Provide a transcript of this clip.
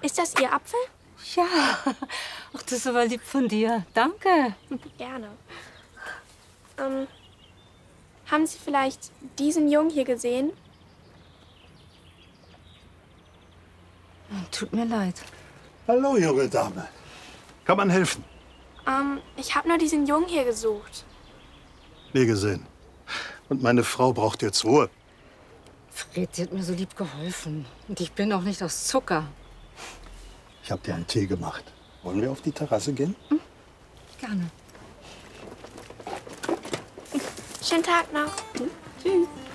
Ist das Ihr Apfel? Ja. Ach, das ist aber lieb von dir. Danke. Gerne. Haben Sie vielleicht diesen Jungen hier gesehen? Tut mir leid. Hallo, junge Dame. Kann man helfen? Ich habe nur diesen Jungen hier gesucht. Nie gesehen. Und meine Frau braucht jetzt Ruhe. Fred, sie hat mir so lieb geholfen. Und ich bin auch nicht aus Zucker. Ich habe dir einen Tee gemacht. Wollen wir auf die Terrasse gehen? Gerne. Schönen Tag noch. Tschüss.